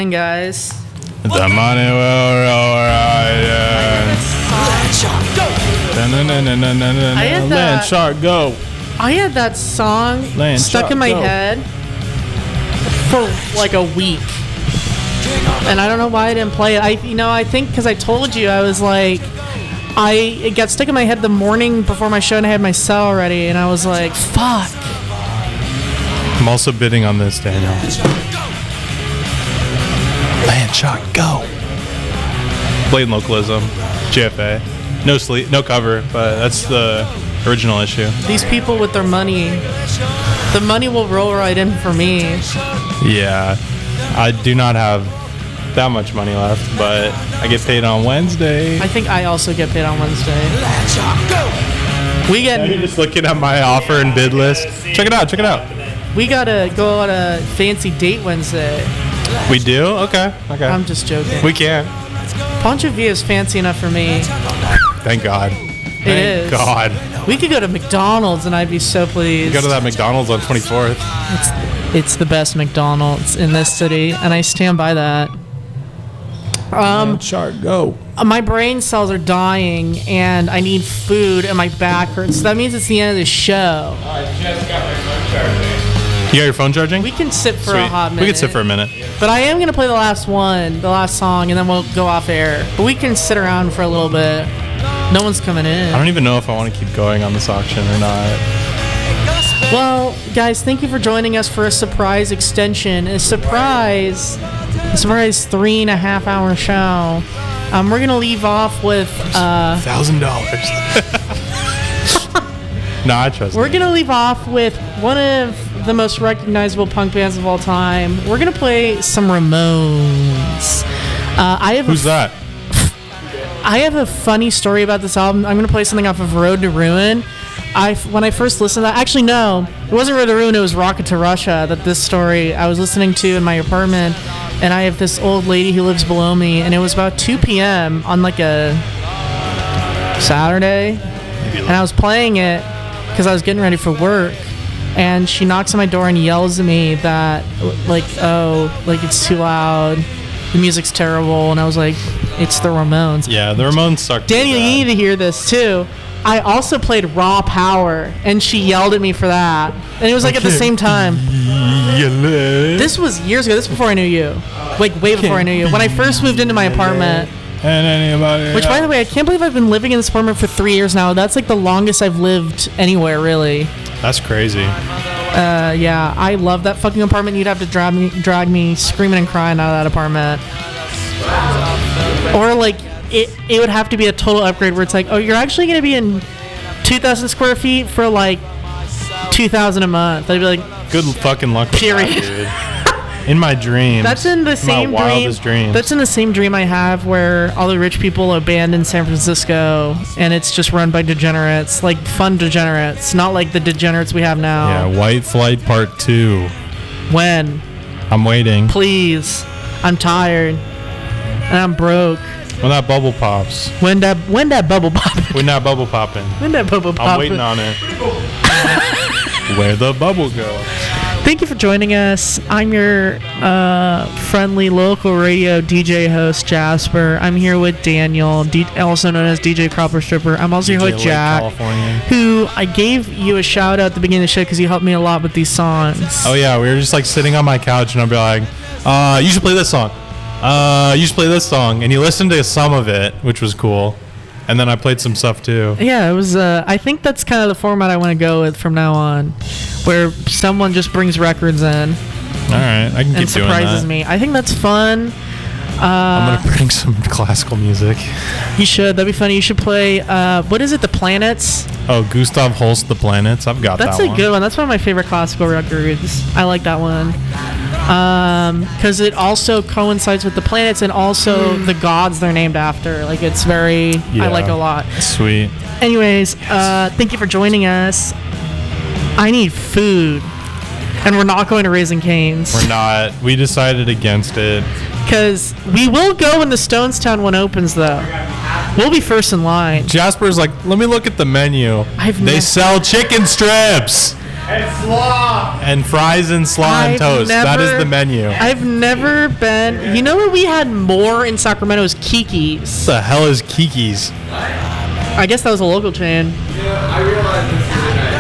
in, guys. The money will roll right in. Land Shark, go. I had that song Land stuck Shark, in my go. head for like a week. And I don't know why I didn't play it. I think because I told you, I was like, it got stuck in my head the morning before my show and I had my cell already. And I was like, fuck. I'm also bidding on this, Daniel. Land Shark, go. Blatant localism. GFA. No sleep, no cover, but that's the original issue. These people with their money, the money will roll right in for me. Yeah. I do not have that much money left, but I get paid on Wednesday. I think I also get paid on Wednesday. You're just looking at my offer and bid list. Check it out. We gotta go on a fancy date Wednesday. We do? Okay. I'm just joking. We can. Poncho Villa is fancy enough for me. Thank God. It is. Thank God. We could go to McDonald's and I'd be so pleased. Go to that McDonald's on 24th. It's the best McDonald's in this city, and I stand by that. Shark, go. My brain cells are dying, and I need food, and my back hurts. So that means it's the end of the show. I just got my phone charging. You got your phone charging? We can sit for a Sweet. hot minute. We can sit for a minute. But I am going to play the last song, and then we'll go off air. But we can sit around for a little bit. No one's coming in. I don't even know if I want to keep going on this auction or not. Well, guys, thank you for joining us for a surprise extension. A surprise 3.5 hour show. We're going to leave off with... $1,000. No, I trust We're you. going to leave off with one of the most recognizable punk bands of all time. We're going to play some Ramones. Who's that? I have a funny story about this album. I'm going to play something off of Road to Ruin. When I first listened to that, actually, no, it wasn't Road to Ruin, it was Rocket to Russia, that this story I was listening to in my apartment, and I have this old lady who lives below me, and it was about 2 p.m. on like a Saturday, and I was playing it because I was getting ready for work, and she knocks on my door and yells at me that, it's too loud, the music's terrible, and I was like, it's the Ramones. Yeah, the Ramones suck. Daniel, you need to hear this too. I also played Raw Power, and she yelled at me for that. And it was like at the same time. This was years ago. This was before I knew you. Like way before I knew you. When I first moved into my apartment. Which, by the way, I can't believe I've been living in this apartment for 3 years now. That's like the longest I've lived anywhere, really. That's crazy. Yeah, I love that fucking apartment. You'd have to drag me screaming and crying out of that apartment. Or like... It would have to be a total upgrade where it's like, oh, you're actually going to be in 2,000 square feet for like $2,000 a month. I'd be like, good fucking luck with period. That, dude. In my dreams. That's in the same my wildest dreams. That's in the same dream I have where all the rich people abandon San Francisco and it's just run by degenerates, like fun degenerates, not like the degenerates we have now. Yeah, White Flight Part 2. When? I'm waiting. Please. I'm tired. And I'm broke. When that bubble pops. When that bubble popping. When that bubble popping. When that bubble popping. I'm waiting on it. Where the bubble goes. Thank you for joining us. I'm your friendly local radio DJ host, Jasper. I'm here with Daniel, also known as DJ Cropper Stripper. I'm also here with Jack, who I gave you a shout out at the beginning of the show because you helped me a lot with these songs. Oh, yeah. We were just like sitting on my couch and I'd be like, you should play this song. You should play this song, and you listened to some of it, which was cool, and then I played some stuff too. Yeah, it was. I think that's kind of the format I want to go with from now on, where someone just brings records in. All right, I can keep doing that. And surprises me. I think that's fun. I'm gonna bring some classical music. You should. That'd be funny. You should play. What is it? The Planets. Oh, Gustav Holst, The Planets. I've got that one. That's a good one. That's one of my favorite classical records. I like that one. Because it also coincides with the planets and also the gods they're named after. Like, it's very... Yeah, I like it a lot. Sweet. Anyways, thank you for joining us. I need food. And we're not going to Raising Cane's. We're not. We decided against it. Because we will go when the Stonestown one opens, though. We'll be first in line. Jasper's like, let me look at the menu. They sell chicken strips. And fries and slaw and toast. That is the menu. I've never been. You know what we had more in Sacramento is Kiki's. What the hell is Kiki's? I guess that was a local chain. I realized this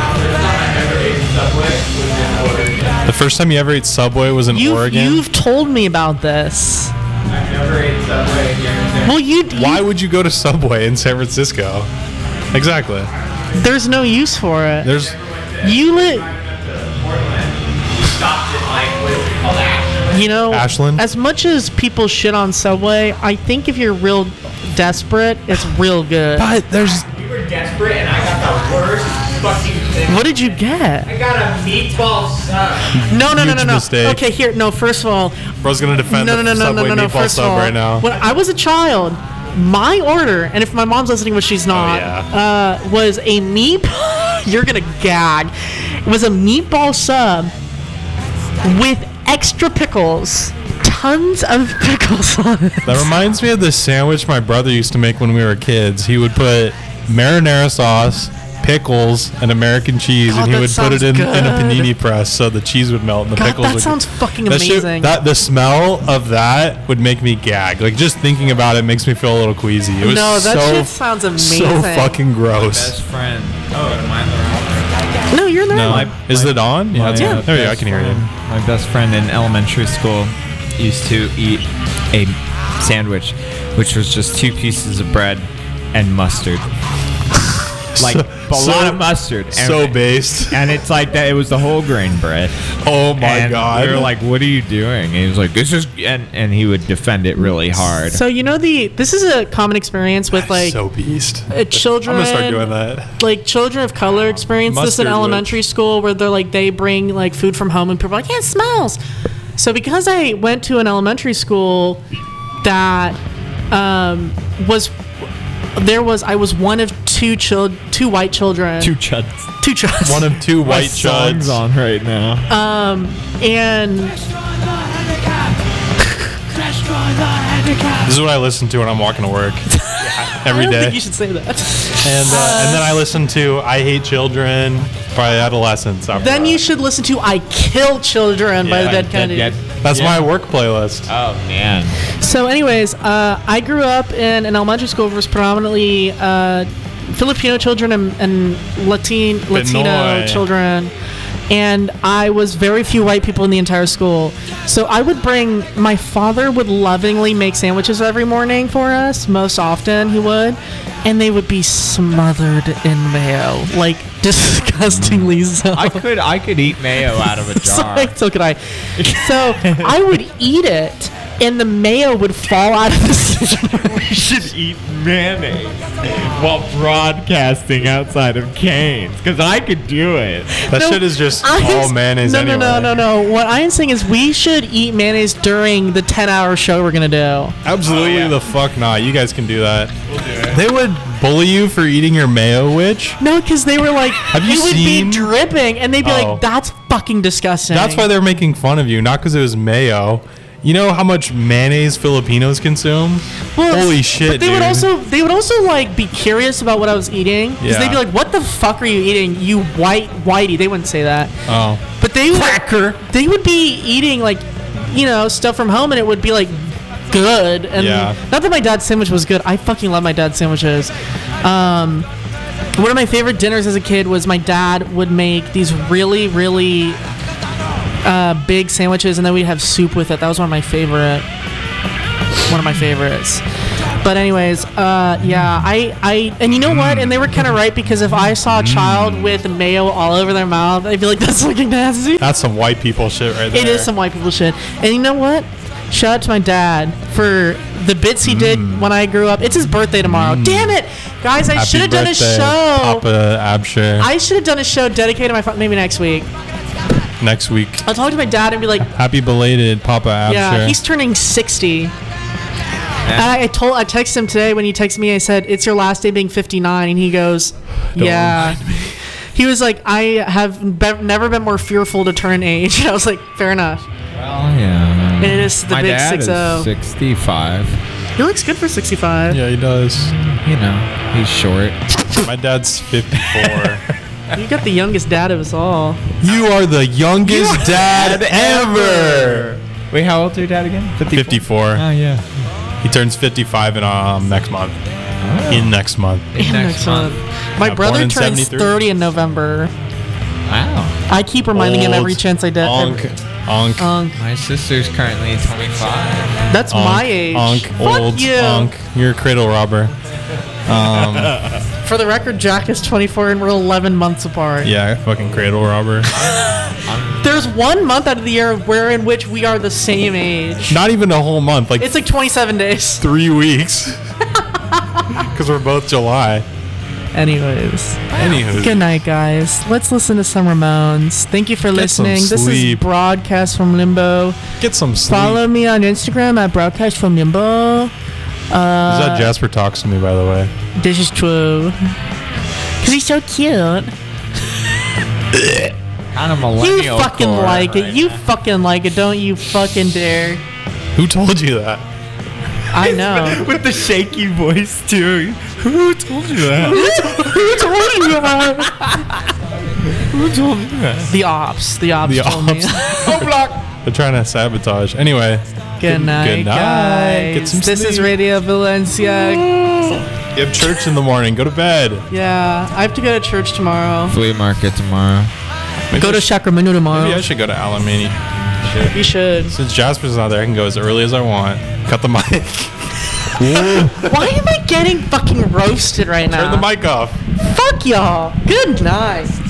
The first time you ever ate Subway was in Oregon? You've told me about this. I never ate Subway here in San Well, Why would you go to Subway in San Francisco? Exactly. There's no use for it. There's You lit. stopped it like what is it called, Ashland? You know, Ashland? as much as people shit on Subway, I think if you're real desperate, it's real good. But there's We were desperate and I got the worst fucking thing. What did you get? I got a meatball sub. No. Huge mistake. Okay, here. No, first of all, bro's gonna defend no. the Subway meatball First of sub all, right now. when I was a child, my order, and if my mom's listening, but she's not, was a meat. You're gonna gag. It was a meatball sub with extra pickles, tons of pickles on it. That reminds me of the sandwich my brother used to make when we were kids. He would put marinara sauce, pickles, and American cheese, God, and he that would put it sounds in a good. panini press so the cheese would melt and the God, pickles that would. sounds fucking That shit- amazing. the smell of that would make me gag. Like just thinking about it makes me feel a little queasy. It was No, that so, shit sounds amazing. So fucking gross. Best friend. Oh, am I in the wrong? No, you're not. No, is it on? Yeah, it's My, on. There you go. I best can hear you. friend- My best friend in elementary school used to eat a sandwich, which was just 2 pieces of bread and mustard. Like a lot of mustard. And, So based. and it's like that. It was the whole grain bread. Oh my And god. we were like, "What are you doing?" And he was like, "This is," and he would defend it really hard. So you know this is a common experience with like so beast. children. I'm gonna start doing that. Like children of color experience this Mustard in elementary school where they're like they bring like food from home and people are like, yeah, it smells. So because I went to an elementary school that I was one of two white children. Two chuds. Two chuds. One of 2 white Song's chuds. on right now. and This is what I listen to when I'm walking to work every I don't day. think you should say that. And then I listen to I Hate Children by Adolescents. After Then that. you should listen to I Kill Children by the Dead Kennedys. That's my work playlist. Oh man. So, anyways, I grew up in an elementary school that was predominantly Filipino children and Latino Pinoy. children, and I was very few white people in the entire school. So I would bring. My father would lovingly make sandwiches every morning for us. Most often, he would, and they would be smothered in mayo, like disgustingly so. I could eat mayo out of a jar. So could I. So I would eat it, and the mayo would fall out of the center. We should eat mayonnaise while broadcasting outside of Cane's, because I could do it. That shit is just all mayonnaise no, anyway. No. What I'm saying is we should eat mayonnaise during the 10-hour show we're going to do. Absolutely the fuck not. You guys can do that. We'll do it. They would bully you for eating your mayo, witch. No, because they were like, Have you it would seen- be dripping, and they'd be Oh. like, that's fucking disgusting. That's why they're making fun of you, not because it was mayo. You know how much mayonnaise Filipinos consume? Well, Holy shit, but they dude. would also like be curious about what I was eating because Yeah. they'd be like, "What the fuck are you eating, you whitey?" They wouldn't say that, Oh. but they they would be eating like, stuff from home, and it would be like good. And Yeah. not that my dad's sandwich was good. I fucking love my dad's sandwiches. One of my favorite dinners as a kid was my dad would make these really, really big sandwiches, and then we'd have soup with it. That was one of my favorites. But anyways, and you know what? And they were kind of right, because if I saw a child with mayo all over their mouth, I'd be like, that's fucking nasty. That's some white people shit right there. It is some white people shit. And you know what? Shout out to my dad for the bits he did when I grew up. It's his birthday tomorrow. Damn it, guys! I Happy should have done a birthday, show. Papa Absher. I should have done a show dedicated to my maybe next week. Next week. I'll talk to my dad and be like, Happy belated Papa Absher. yeah, he's turning 60. I texted him today when he texted me. I said, "It's your last day being 59," and he goes, "Yeah." He was like, "I have never been more fearful to turn age." I was like, "Fair enough." Well, yeah. And it is the My big dad 6-0. is 65. He looks good for 65. Yeah, he does. You know, he's short. My dad's 54. You got the youngest dad of us all. You are the youngest dad ever. Wait, how old is your dad again? 54. Oh, yeah. He turns 55 in next month. In next month. Next month. My Born brother in turns 73. 30 in November. Wow. I keep reminding him every chance I get. Onk. My sister's currently 25. That's my age. Onk. Fuck Old. you. Onk. You're a cradle robber. For the record, Jack is 24 and we're 11 months apart. Yeah, fucking cradle robber. There's 1 month out of the year in which we are the same age. Not even a whole month. Like It's like 27 days. 3 weeks. Because we're both July. Anyways. Anywho. Good night, guys. Let's listen to some Ramones. Thank you for Get some listening. This is sleep. Broadcast from Limbo. Get some sleep. Follow me on Instagram at Broadcast from Limbo. Is that Jasper talks to me, by the way? This is true. Because he's so cute. Kind of You millennial. fucking core. like it. You fucking like it. Don't you fucking dare. Who told you that? I know. With the shaky voice, too. Who told you that? Who told you that? The ops. The ops The told me. ops. They're trying to sabotage. Anyway. Good night, Good night. guys. Get some This is sleep. Radio Valencia. You have church in the morning. Go to bed. Yeah, I have to go to church tomorrow. Flea market tomorrow. Maybe Go I to should- Sacramento tomorrow. Maybe I should go to Alamany. You should. Since Jasper's not there, I can go as early as I want. Cut the mic. Why am I getting fucking roasted right now? Turn the mic off. Fuck y'all. Good night.